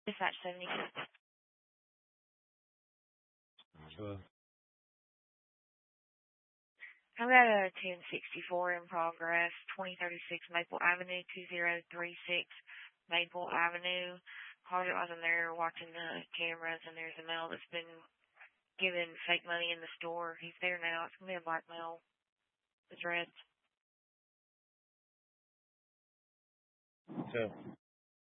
Dispatch 76. I've got a 1064 in progress, 2036 Maple Avenue, 2036 Maple Avenue. Closet wasn't there watching the cameras, and there's a male that's been giving fake money in the store. He's there now. It's going to be a black male with dreads. So